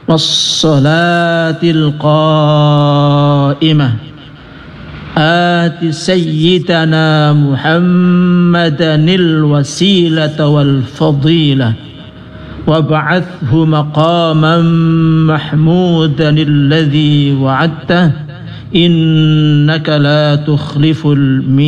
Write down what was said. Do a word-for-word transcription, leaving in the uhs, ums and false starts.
والصلاة القائمة آت سيدنا محمدا الوسيلة والفضيلة وابعثه مقاما محمودا الذي وعدته إنك لا تخلف الميعاد.